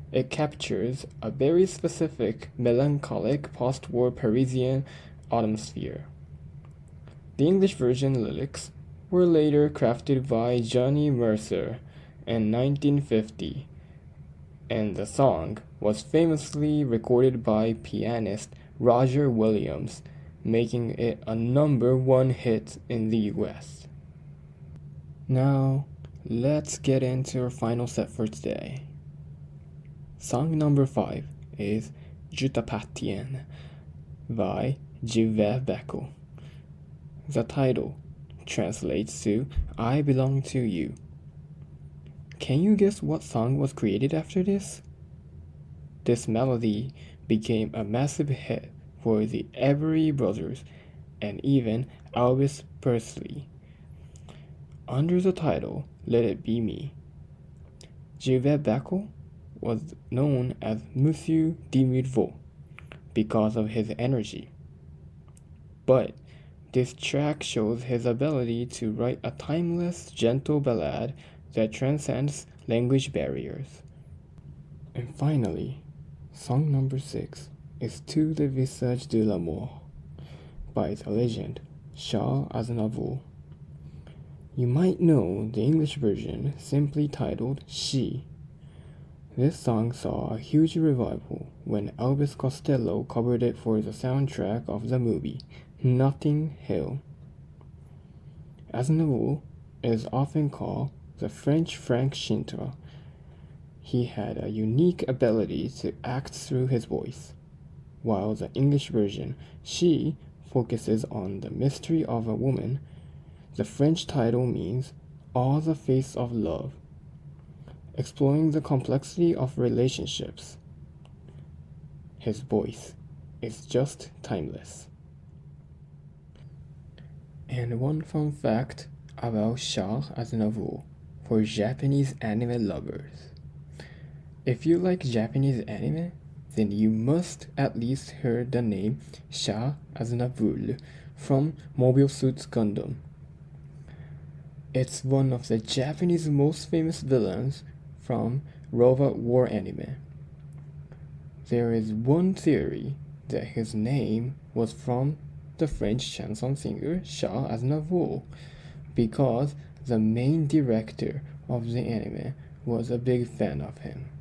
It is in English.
It captures a very specific, melancholic post-war Parisian atmosphere. The English version lyrics were later crafted by Johnny Mercer in 1950, and the song was famously recorded by pianist Roger Williams, making it a #1 hit in the US. Now, let's get into our final set for today. Song number 5 is Je t'appartiens by Gilbert Bécaud. The title translates to I Belong to You. Can you guess what song was created after this? This melody became a massive hit for the Everly Brothers and even Elvis Presley. Under the title Let It Be Me, Gilbert Bécaud was known as Monsieur de Millevaut because of his energy. But this track shows his ability to write a timeless, gentle ballad that transcends language barriers. And finally, song number 6 is Tout le visage de l'amour by the legend Charles Aznavour. You might know the English version simply titled She. This song saw a huge revival when Elvis Costello covered it for the soundtrack of the movie Notting Hill. Aznavour is often called the French Frank Sinatra. He had a unique ability to act through his voice, while the English version, She, focuses on the mystery of a woman. The French title means All the Face of Love, exploring the complexity of relationships. His voice is just timeless. And one fun fact about Charles Aznavour for Japanese anime lovers. If you like Japanese anime, then you must at least heard the name Charles Aznavour from Mobile Suit Gundam. It's one of the Japanese most famous villains from Robot War anime. There is one theory that his name was from the French chanson singer Charles Aznavour, because the main director of the anime was a big fan of him.